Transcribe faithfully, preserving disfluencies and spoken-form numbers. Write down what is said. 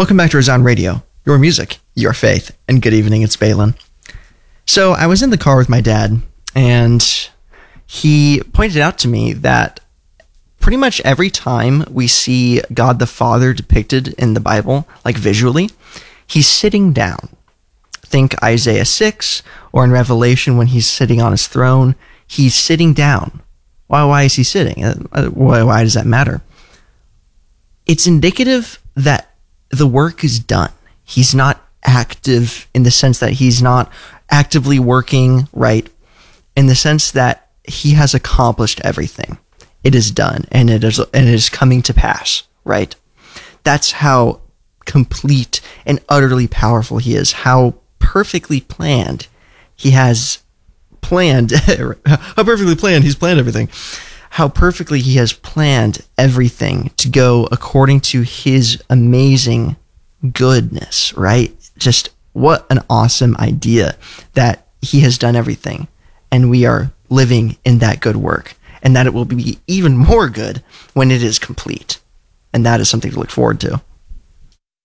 Welcome back to Resound Radio, your music, your faith, and good evening, it's Balin. So I was in the car with my dad, and he pointed out to me that pretty much every time we see God the Father depicted in the Bible, like visually, he's sitting down. Think Isaiah six, or in Revelation when he's sitting on his throne, he's sitting down. Why, why is he sitting? Why, why does that matter? It's indicative that the work is done. He's not active in the sense that he's not actively working, right? In the sense that he has accomplished everything. It is done, and it is, and it is coming to pass, right? That's how complete and utterly powerful he is, how perfectly planned he has planned, how perfectly planned he's planned everything. How perfectly he has planned everything to go according to his amazing goodness, right? Just what an awesome idea that he has done everything, and we are living in that good work, and that it will be even more good when it is complete. And that is something to look forward to.